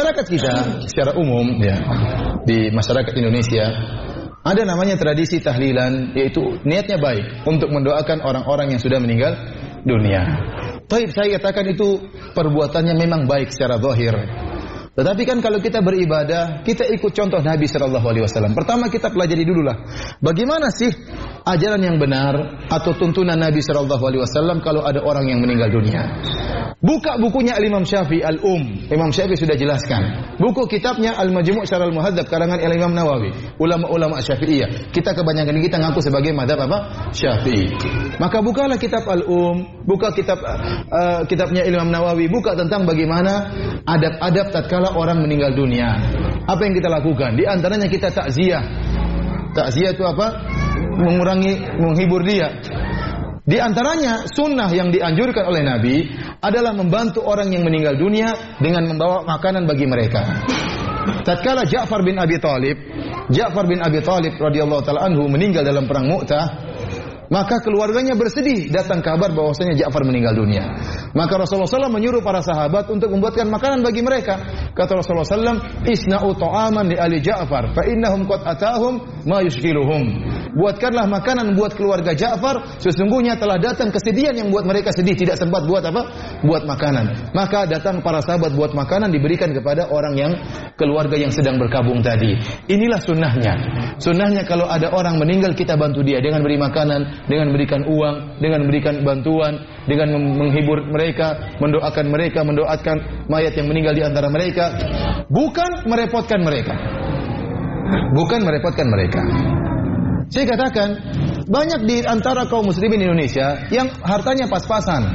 masyarakat kita secara umum ya, di masyarakat Indonesia ada namanya tradisi tahlilan, yaitu niatnya baik untuk mendoakan orang-orang yang sudah meninggal dunia. Taib, saya katakan itu perbuatannya memang baik secara zahir. Tetapi kan kalau kita beribadah, kita ikut contoh Nabi SAW. Pertama kita pelajari dululah, bagaimana sih ajaran yang benar atau tuntunan Nabi SAW kalau ada orang yang meninggal dunia. Buka bukunya Imam Syafi'i Imam Syafi'i sudah jelaskan. Buku kitabnya Al-Majmu' Syarah Al-Muhadzab karangan Imam Nawawi. Ulama-ulama Syafi'iyah. Kita kebanyakan kita ngaku sebagai mazhab apa? Syafi'i. Maka bukalah kitab buka kitabnya Imam Nawawi, buka tentang bagaimana adab-adab tatkala orang meninggal dunia. Apa yang kita lakukan? Di antaranya kita takziah. Takziah itu apa? Menghibur dia. Di antaranya sunnah yang dianjurkan oleh Nabi adalah membantu orang yang meninggal dunia dengan membawa makanan bagi mereka. Tatkala Ja'far bin Abi Thalib radhiyallahu taala anhu meninggal dalam perang Mu'tah, maka keluarganya bersedih datang kabar bahwasanya Ja'far meninggal dunia. Maka Rasulullah SAW menyuruh para sahabat untuk membuatkan makanan bagi mereka. Kata Rasulullah SAW, "Isna'u ta'aman li ali Ja'far, fa innahum qad atahum ma yushghiluhum." Buatkanlah makanan buat keluarga Ja'far, sesungguhnya telah datang kesedihan yang buat mereka sedih, tidak sempat buat apa? Buat makanan. Maka datang para sahabat buat makanan, diberikan kepada orang yang keluarga yang sedang berkabung tadi. Inilah sunnahnya. Sunnahnya kalau ada orang meninggal, kita bantu dia dengan beri makanan, dengan memberikan uang, dengan memberikan bantuan, dengan menghibur mereka, mendoakan mayat yang meninggal di antara mereka, bukan merepotkan mereka. Saya katakan, banyak di antara kaum muslimin Indonesia yang hartanya pas-pasan.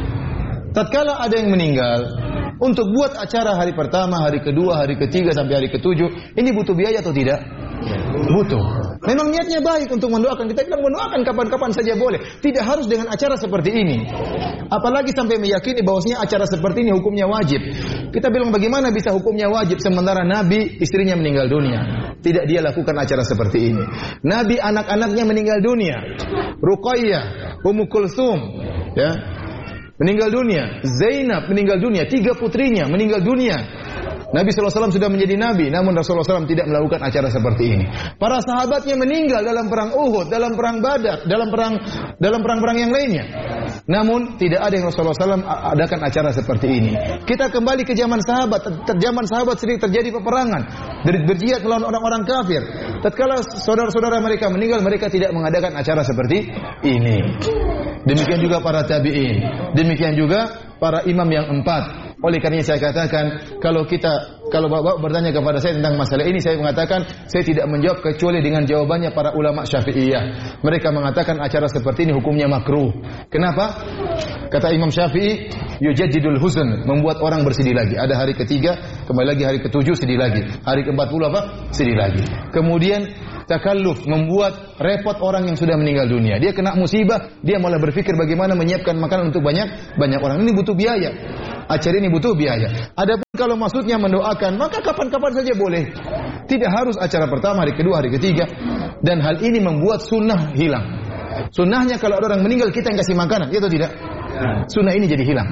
Tatkala ada yang meninggal, untuk buat acara hari pertama, hari kedua, hari ketiga, sampai hari ketujuh, ini butuh biaya atau tidak? Butuh. Memang niatnya baik untuk mendoakan. Kita bilang mendoakan kapan-kapan saja boleh. Tidak harus dengan acara seperti ini. Apalagi sampai meyakini bahwasanya acara seperti ini hukumnya wajib. Kita bilang bagaimana bisa hukumnya wajib sementara Nabi istrinya meninggal dunia. Tidak dia lakukan acara seperti ini. Nabi anak-anaknya meninggal dunia. Ruqayyah, Ummu Kulsum, ya, meninggal dunia. Zainab meninggal dunia. 3 putrinya meninggal dunia. Nabi SAW sudah menjadi Nabi, namun Rasulullah SAW tidak melakukan acara seperti ini. Para sahabatnya meninggal dalam perang Uhud, dalam perang Badar, dalam perang-perang yang lainnya. Namun tidak ada yang Rasulullah SAW adakan acara seperti ini. Kita kembali ke zaman sahabat. Zaman sahabat sering terjadi peperangan, berjihad melawan orang-orang kafir. Tatkala saudara-saudara mereka meninggal, mereka tidak mengadakan acara seperti ini. Demikian juga para tabi'in. Demikian juga para imam yang 4. Oleh karena saya katakan, kalau Bapak bertanya kepada saya tentang masalah ini, saya mengatakan saya tidak menjawab kecuali dengan jawabannya para ulama Syafi'iyah. Mereka mengatakan acara seperti ini hukumnya makruh. Kenapa? Kata Imam Syafi'i, yujaddidul huzn, membuat orang bersedih lagi. Ada hari ketiga, kembali lagi hari ke-7 sedih lagi. Hari ke-40 apa? Sedih lagi. Kemudian takalluf, membuat repot orang yang sudah meninggal dunia. Dia kena musibah, dia malah berpikir bagaimana menyiapkan makanan untuk banyak orang. Ini butuh biaya. Acara ini butuh biaya. Adapun kalau maksudnya mendoakan, maka kapan-kapan saja boleh. Tidak harus acara pertama, hari kedua, hari ketiga. Dan hal ini membuat sunnah hilang. Sunnahnya kalau ada orang meninggal kita yang kasih makanan, itu tidak. Sunnah ini jadi hilang.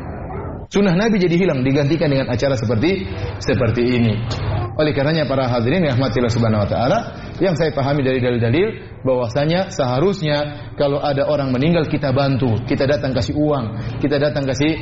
Sunnah Nabi jadi hilang, digantikan dengan acara seperti ini. Oleh karenanya para hadirin yang rahmatillah subhanahu wa ta'ala, yang saya pahami dari dalil-dalil bahwasanya seharusnya kalau ada orang meninggal kita bantu, kita datang kasih uang, kita datang kasih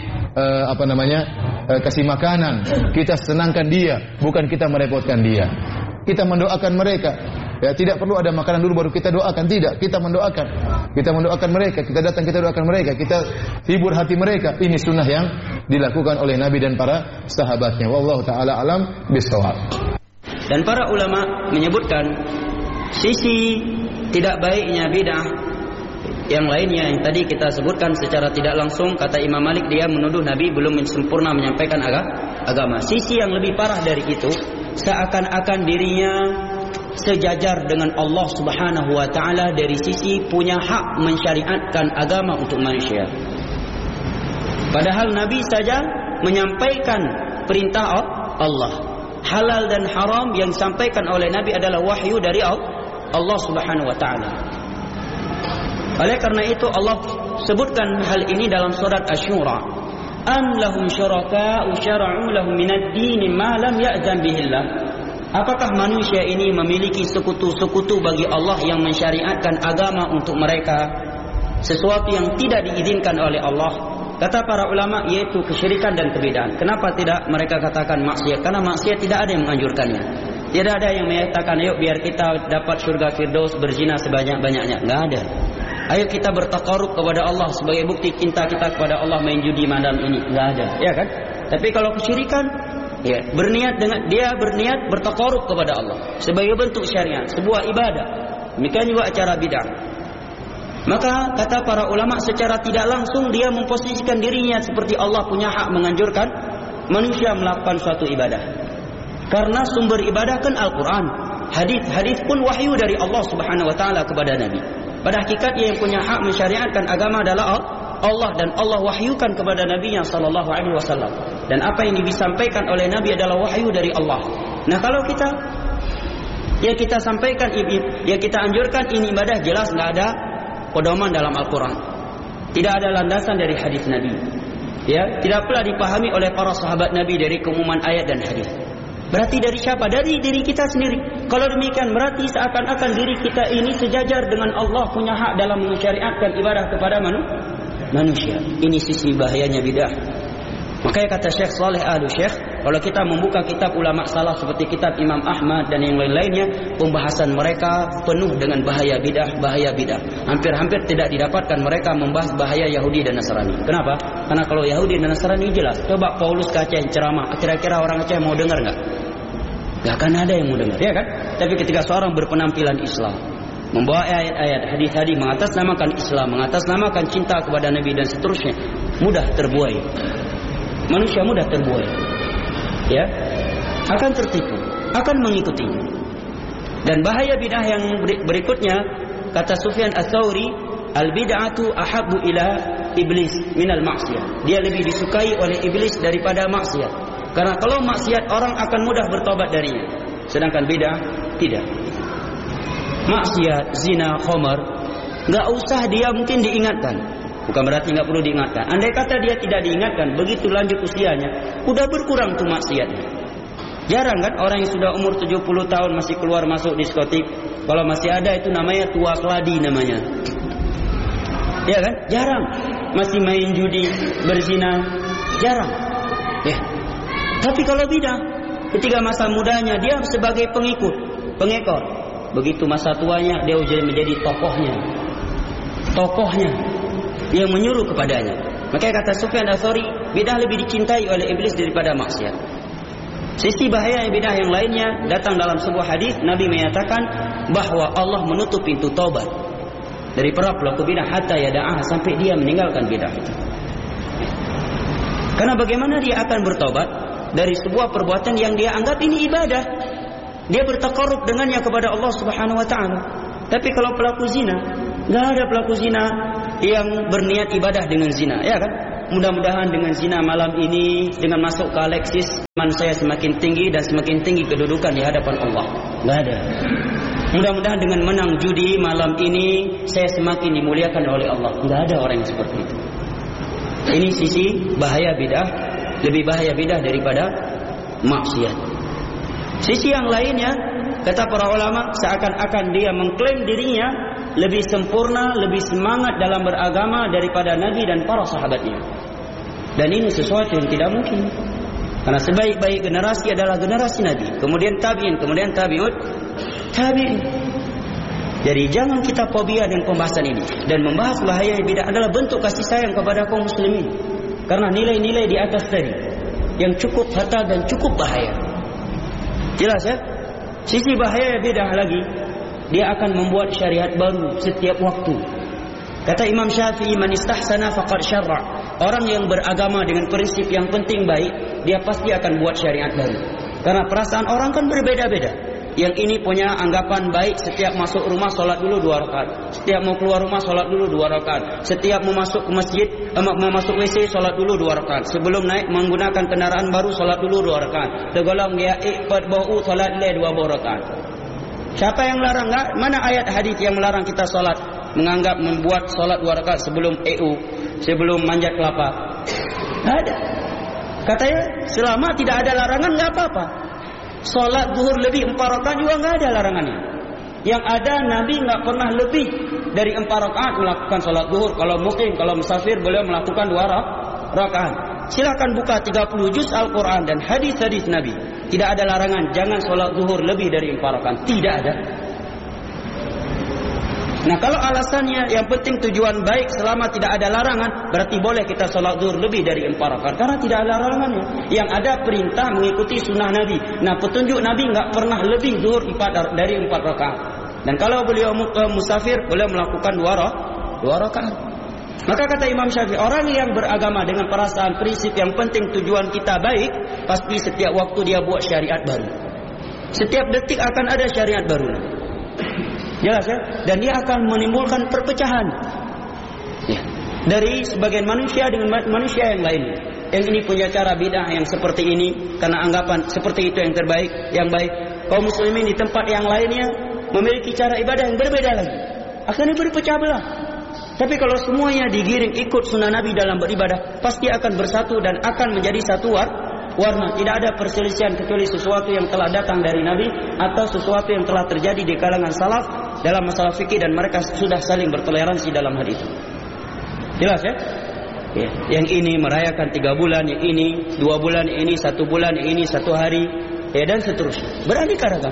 kasih makanan, kita senangkan dia, bukan kita merepotkan dia. Kita mendoakan mereka. Ya, tidak perlu ada makanan dulu baru kita doakan, tidak. Kita mendoakan mereka, kita datang kita doakan mereka, kita hibur hati mereka. Ini sunnah yang dilakukan oleh Nabi dan para sahabatnya. Wallahu taala alam bishawab. Dan para ulama menyebutkan sisi tidak baiknya bid'ah yang lainnya yang tadi kita sebutkan secara tidak langsung. Kata Imam Malik, dia menuduh Nabi belum sempurna menyampaikan agama. Sisi yang lebih parah dari itu, seakan-akan dirinya sejajar dengan Allah Subhanahu wa taala dari sisi punya hak mensyariatkan agama untuk manusia. Padahal Nabi saja menyampaikan perintah Allah. Halal dan haram yang disampaikan oleh Nabi adalah wahyu dari Allah Subhanahu wa taala. Oleh karena itu Allah sebutkan hal ini dalam surat Asy-Syura. am lahum syuraka'u syara'u lahum minad din ma lam ya'zan bihillah. Apakah manusia ini memiliki sekutu-sekutu bagi Allah yang mensyariatkan agama untuk mereka, sesuatu yang tidak diizinkan oleh Allah? Kata para ulama, yaitu kesyirikan dan kebidaan. Kenapa tidak mereka katakan maksiat? Karena maksiat tidak ada yang menganjurkannya. Tidak ada yang menyatakan, ayo biar kita dapat syurga Firdaus berzina sebanyak-banyaknya. Enggak ada. Ayo kita bertaqarrub kepada Allah sebagai bukti cinta kita kepada Allah main judi malam ini. Enggak ada, ya kan? Tapi kalau kesyirikan, ya, berniat bertaqarrub kepada Allah sebagai bentuk syariat, sebuah ibadah. Demikian juga acara bid'ah. Maka kata para ulama, secara tidak langsung dia memposisikan dirinya seperti Allah punya hak menganjurkan manusia melakukan suatu ibadah. Karena sumber ibadah kan Al-Quran, hadis pun wahyu dari Allah Subhanahu Wa Taala kepada Nabi. Pada hakikatnya yang punya hak mensyariatkan agama adalah Allah, dan Allah wahyukan kepada Nabi-Nya Sallallahu Alaihi Wasallam. Dan apa yang disampaikan oleh Nabi adalah wahyu dari Allah. Nah, kalau kita sampaikan, ya kita anjurkan ini ibadah, jelas nggak ada pedoman dalam Al-Quran, tidak ada landasan dari hadis Nabi, ya, tidak pula dipahami oleh para sahabat Nabi dari keumuman ayat dan hadis. Berarti dari siapa? Dari diri kita sendiri. Kalau demikian berarti seakan-akan diri kita ini sejajar dengan Allah, punya hak dalam mensyariatkan ibadah kepada manusia. Ini sisi bahayanya bidah. Makanya kata Syekh Saleh Al-Syekh, kalau kita membuka kitab ulama salah seperti kitab Imam Ahmad dan yang lain-lainnya, pembahasan mereka penuh dengan bahaya bidah. Hampir-hampir tidak didapatkan mereka membahas bahaya Yahudi dan Nasrani. Kenapa? Karena kalau Yahudi dan Nasrani jelas. Coba Paulus ke Aceh ceramah, kira-kira orang Aceh mau dengar enggak? Enggak akan ada yang mau dengar, ya kan? Tapi ketika seorang berpenampilan Islam, membawa ayat-ayat, hadis-hadis mengatasnamakan Islam, mengatasnamakan cinta kepada Nabi dan seterusnya, mudah terbuai. Manusia mudah terbuai, ya, akan tertipu, akan mengikuti. Dan bahaya bidah yang berikutnya, kata Sufyan Ats-Tsauri, al-bid'atu ahabbu ila iblis minal maksiyah. Dia lebih disukai oleh iblis daripada maksiat. Karena kalau maksiat orang akan mudah bertobat darinya, sedangkan bidah tidak. Maksiat, zina, khamar, enggak usah dia mungkin diingatkan. Bukan berarti enggak perlu diingatkan. Andai kata dia tidak diingatkan, begitu lanjut usianya, udah berkurang tuh maksiatnya. Jarang kan orang yang sudah umur 70 tahun masih keluar masuk diskotik. Kalau masih ada itu namanya tua keladi namanya. Ya kan? Jarang. Masih main judi, berzina, jarang. Ya. Tapi kalau bidah, ketika masa mudanya dia sebagai pengekor. Begitu masa tuanya dia menjadi tokohnya yang menyuruh kepadanya. Makanya kata Sufyan Ats-Tsauri, bidah lebih dicintai oleh iblis daripada maksiat. Sisi bahaya bidah yang lainnya datang dalam sebuah hadis. Nabi menyatakan bahwa Allah menutup pintu taubat dari para pelaku bidah hatta yada'ah, sampai dia meninggalkan bidah itu. Karena bagaimana dia akan bertobat dari sebuah perbuatan yang dia anggap ini ibadah? Dia bertaqarrub dengannya kepada Allah Subhanahu Wa Taala. Tapi kalau pelaku zina, enggak ada pelaku zina yang berniat ibadah dengan zina, ya kan? Mudah-mudahan dengan zina malam ini, dengan masuk ke Alexis, iman saya semakin tinggi dan semakin tinggi kedudukan di hadapan Allah. Enggak ada. Mudah-mudahan dengan menang judi malam ini, saya semakin dimuliakan oleh Allah. Enggak ada orang yang seperti itu. Ini sisi bahaya bidah, lebih bahaya bidah daripada maksiat. Sisi yang lainnya, kata para ulama, seakan-akan dia mengklaim dirinya lebih sempurna, lebih semangat dalam beragama daripada Nabi dan para sahabatnya. Dan ini sesuatu yang tidak mungkin. Karena sebaik-baik generasi adalah generasi Nabi, kemudian tabi'in, kemudian tabi'in. Jadi jangan kita fobia dengan pembahasan ini. Dan membahas bahaya bidah adalah bentuk kasih sayang kepada kaum muslimin. Karena nilai-nilai di atas tadi yang cukup fatal dan cukup bahaya. Jelas ya? Sisi bahaya bidah lagi, dia akan membuat syariat baru setiap waktu. Kata Imam Syafi'i, man istahsana faqad syarra. Orang yang beragama dengan prinsip yang penting baik, dia pasti akan buat syariat baru. Karena perasaan orang kan berbeda-beda. Yang ini punya anggapan baik, setiap masuk rumah solat dulu 2 rakaat. Setiap mau keluar rumah solat dulu 2 rakaat. Setiap mau masuk ke masjid, mau masuk WC solat dulu 2 rakaat. Sebelum naik menggunakan kendaraan baru solat dulu 2 rakaat. Tergolong dia ikut bau solat le 2 rakaat. Siapa yang larang? Mana ayat hadis yang melarang kita solat? Menganggap membuat solat 2 rakaat sebelum sebelum manjat kelapa. Tidak ada. Katanya selama tidak ada larangan nggak apa-apa. Sholat zuhur lebih 4 rakaat juga nggak ada larangannya. Yang ada Nabi nggak pernah lebih dari 4 rakaat melakukan sholat zuhur. Kalau mukim, kalau musafir beliau melakukan 2 rakaat. Silakan buka 30 juz Al-Quran dan hadis-hadis Nabi. Tidak ada larangan jangan sholat zuhur lebih dari 4 rakaat. Tidak ada. Nah kalau alasannya yang penting tujuan baik selama tidak ada larangan, berarti boleh kita sholat zuhur lebih dari 4 rakaat. Karena tidak ada larangannya. Yang ada perintah mengikuti sunnah Nabi. Nah petunjuk Nabi nggak pernah lebih zuhur dari 4 rakaat. Dan kalau beliau musafir, beliau melakukan 2 rakaat. Maka kata Imam Syafi'i, orang yang beragama dengan perasaan prinsip yang penting tujuan kita baik, pasti setiap waktu dia buat syariat baru. Setiap detik akan ada syariat baru. Jelas ya? Dan dia akan menimbulkan perpecahan ya, dari sebagian manusia dengan manusia yang lain. Yang ini punya cara bid'ah yang seperti ini karena anggapan seperti itu yang terbaik, yang baik. Kaum muslimin di tempat yang lainnya memiliki cara ibadah yang berbeda lagi. Akhirnya berpecah belah. Tapi kalau semuanya digiring ikut sunnah Nabi dalam beribadah, pasti akan bersatu dan akan menjadi satu warna. Tidak ada perselisihan kecuali sesuatu yang telah datang dari Nabi atau sesuatu yang telah terjadi di kalangan salaf dalam masalah fikih dan mereka sudah saling bertoleransi dalam hal itu. Jelas ya? Ya. Yang ini merayakan 3 bulan, yang ini 2 bulan, yang ini 1 bulan, yang ini 1 hari, ya dan seterusnya. Beraneka ragam.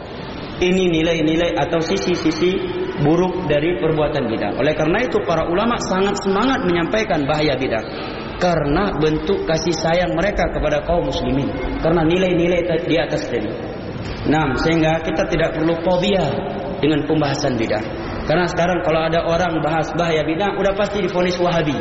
Ini nilai-nilai atau sisi-sisi buruk dari perbuatan bid'ah. Oleh karena itu para ulama sangat semangat menyampaikan bahaya bid'ah. Karena bentuk kasih sayang mereka kepada kaum muslimin. Karena nilai-nilai di atas tadi. Nah, sehingga kita tidak perlu fobia dengan pembahasan bid'ah. Karena sekarang kalau ada orang bahas bahaya bid'ah, udah pasti divonis Wahabi.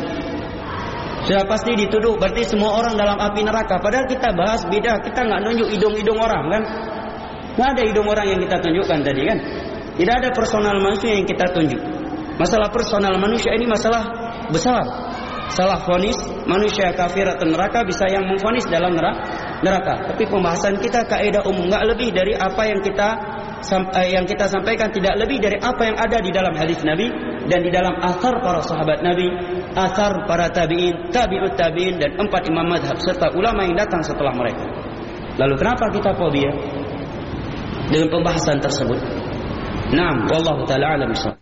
Sudah pasti dituduh berarti semua orang dalam api neraka. Padahal kita bahas bid'ah, kita nggak nunjuk hidung-hidung orang kan? Nggak ada hidung orang yang kita tunjukkan tadi kan? Tidak ada personal manusia yang kita tunjuk. Masalah personal manusia ini masalah besar. Salah vonis manusia kafir atau neraka bisa yang memvonis dalam neraka. Tapi pembahasan kita kaidah umum, nggak lebih dari apa yang kita sampaikan, tidak lebih dari apa yang ada di dalam hadis Nabi dan di dalam athar para sahabat Nabi, athar para tabi'in, tabi'ut tabi'in dan 4 imam mazhab serta ulama yang datang setelah mereka. Lalu kenapa kita fobia dengan pembahasan tersebut? Naam, wallahu taala alam.